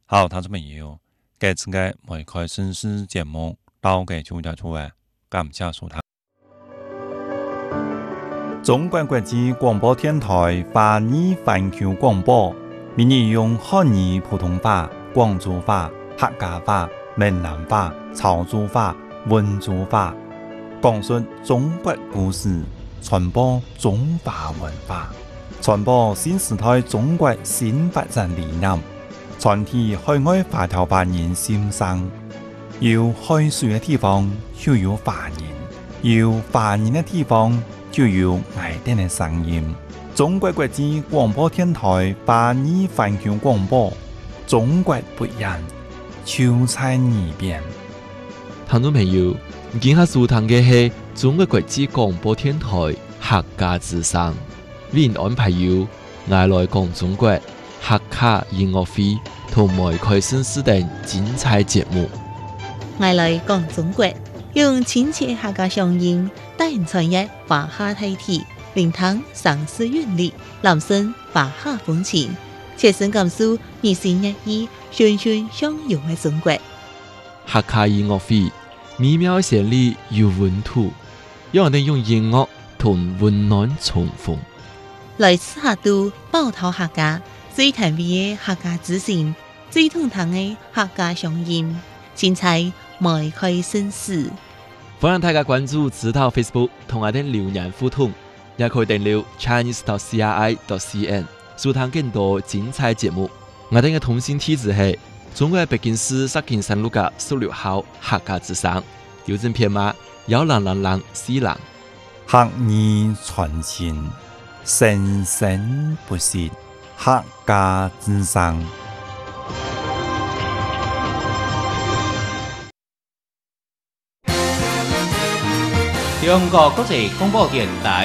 好，聽眾朋友，這次嘅梅開新詩節目到嘅就到處啊，感謝收聽。中國國際廣播電台華語環球廣播，每日用漢語普通話、廣州話、客家話、閩南話、潮州話、溫州話，講述中國故事，傳播中華文化，傳播新時代中國新發展理念，傳遞海外華僑華人心聲。有海水嘅地方就有華人，有華人嘅地方就有愛哋嘅聲音。中國國際廣播電台華語環球廣播，中國不一樣，就在耳邊。 聽眾朋友，今下收聽嘅係中國國際廣播電台客家之聲，為您安排有愛來講中國客家音樂會同梅開新詩等精彩節目。 愛來講中國，用親切客家鄉音，帶人傳譯華夏大體，聆聽城市韻律，攬聲華夏風情，切身感受日新月異、循循相融嘅中國。 客家音樂會美妙旋律有溫度，讓我哋用音樂同溫暖重逢。 來自客都寶島客家，最甜美嘅客家之聲，最通透嘅客家鄉音，精彩梅開新詩。 歡迎大家關注指導 Facebook 同我哋留言互動，也可以訂閱 chinese.cri.cn 收聽更多精彩節目。我哋嘅通訊地址係中國北京市石景山路嘅16號客家之聲，郵政編碼10004 客語傳情，生生不息，客家之聲。 中國國際廣播電台